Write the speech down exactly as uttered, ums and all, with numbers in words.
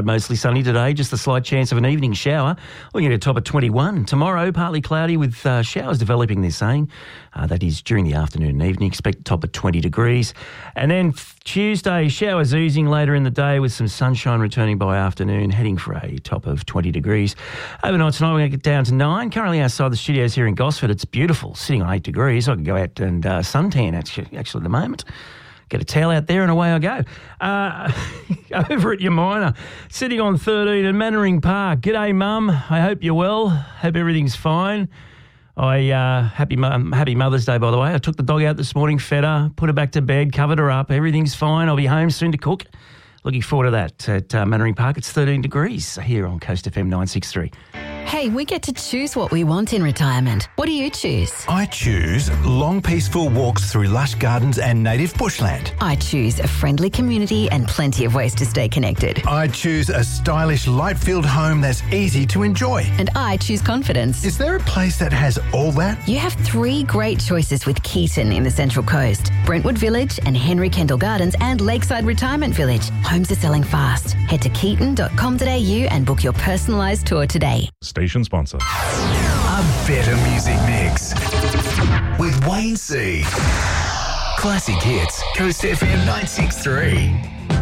Mostly sunny today, just a slight chance of an evening shower. We're going to top at twenty-one. Tomorrow, partly cloudy with uh, showers developing, they're saying. Uh, that is during the afternoon and evening. Expect to top at twenty degrees. And then Tuesday, showers oozing later in the day with some sunshine returning by afternoon, heading for a top of twenty degrees. Overnight tonight, we're going to get down to nine. Currently outside the studios here in Gosford, it's beautiful, sitting on eight degrees. I could go out and uh, suntan actually, actually at the moment. Get a towel out there and away I go. Uh, over at Yamina, sitting on thirteen at Mannering Park. G'day, Mum. I hope you're well. Hope everything's fine. I uh, happy mum, happy Mother's Day, by the way. I took the dog out this morning, fed her, put her back to bed, covered her up. Everything's fine. I'll be home soon to cook. Looking forward to that at uh, Mannering Park. It's thirteen degrees here on Coast F M nine sixty-three. Hey, we get to choose what we want in retirement. What do you choose? I choose long, peaceful walks through lush gardens and native bushland. I choose a friendly community and plenty of ways to stay connected. I choose a stylish, light-filled home that's easy to enjoy. And I choose confidence. Is there a place that has all that? You have three great choices with Keaton in the Central Coast, Brentwood Village and Henry Kendall Gardens and Lakeside Retirement Village. Homes are selling fast. Head to keaton dot com dot a u and book your personalised tour today. Station sponsor. A better music mix with Wayne C. Classic hits, Coast F M nine sixty-three.